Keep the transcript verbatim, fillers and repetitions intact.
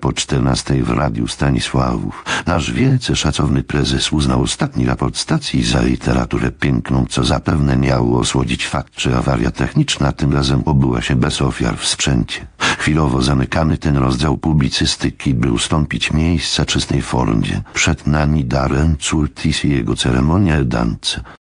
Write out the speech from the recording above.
po czternastej w Radiu Stanisławów. Nasz wielce szacowny prezes uznał ostatni raport stacji za literaturę piękną, co zapewne miało osłodzić fakt, że awaria techniczna tym razem obyła się bez ofiar w sprzęcie. Chwilowo zamykany ten rozdział publicystyki, by ustąpić miejsca czystej fordzie. Przed nami Darren Curtis i jego ceremonia Edance.